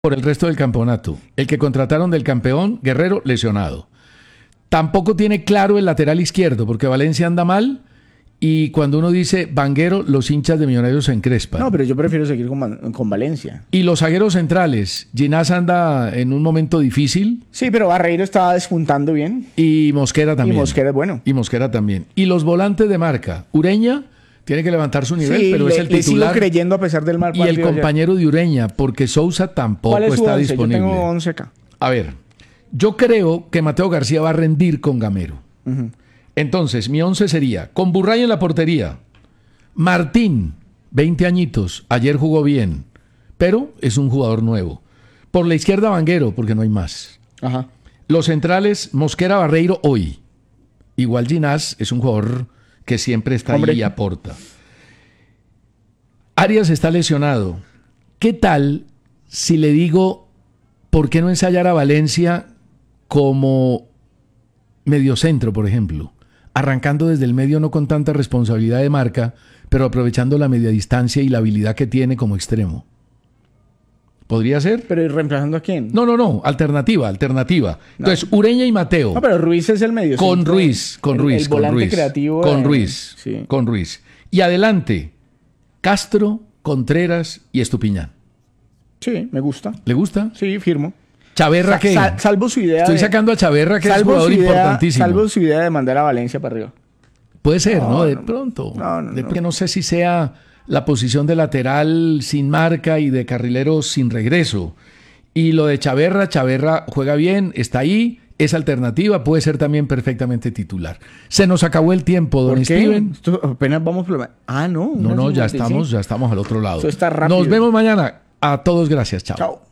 por el resto del campeonato. El que contrataron del campeón, Guerrero, lesionado. Tampoco tiene claro el lateral izquierdo, porque Valencia anda mal. Y cuando uno dice Vanguero, los hinchas de Millonarios se encrespan. No, pero yo prefiero seguir con Valencia. Y los zagueros centrales, Ginás anda en un momento difícil. Sí, pero Barreiro estaba despuntando bien. Y Mosquera también. Y Mosquera es bueno. Y Mosquera también. Y los volantes de marca, Ureña tiene que levantar su nivel, Sí, pero es el le sigo titular. creyendo a pesar del mal Y el partido ayer. compañero de Ureña, porque Sousa tampoco ¿Cuál es su está 11? disponible. Yo tengo 11 acá. A ver, yo creo que Mateo García va a rendir con Gamero. Entonces, mi 11 sería, con Burray en la portería, Martín, 20 añitos, ayer jugó bien, pero es un jugador nuevo. Por la izquierda, Vanguero, porque no hay más. Ajá. Los centrales, Mosquera, Barreiro, hoy. Igual Ginás es un jugador que siempre está ahí y aporta. Arias está lesionado. ¿Qué tal si le digo, ¿por qué no ensayar a Valencia como mediocentro, por ejemplo? Arrancando desde el medio, no con tanta responsabilidad de marca, pero aprovechando la media distancia y la habilidad que tiene como extremo. ¿Podría ser? ¿Pero reemplazando a quién? No. Alternativa. Entonces, Ureña y Mateo. No, pero Ruiz es el medio. Con Ruiz. El volante creativo. Con Ruiz. Sí. Con Ruiz. Y adelante, Castro, Contreras y Estupiñán. Sí, me gusta. ¿Le gusta? Sí, firmo. Chaverra, ¿qué? Salvo su idea. Estoy sacando a Chaverra, que es un jugador importantísimo. Salvo su idea de mandar a Valencia para arriba. Puede ser, ¿no? De pronto. No sé si sea la posición de lateral sin marca y de carrilero sin regreso. Y lo de Chaverra juega bien, está ahí, es alternativa, puede ser también perfectamente titular. Se nos acabó el tiempo, don Steven. Esto apenas vamos por la... No, ya estamos al otro lado. Esto está rápido. Nos vemos mañana. A todos, gracias. Chao. Chao.